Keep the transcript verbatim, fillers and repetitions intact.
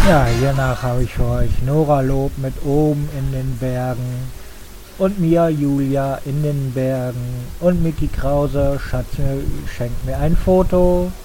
Ja, hiernach habe ich für euch Nora Lob mit Oben in den Bergen und Mia Julia in den Bergen und Mickey Krause Schatz mir, schenkt mir ein Foto.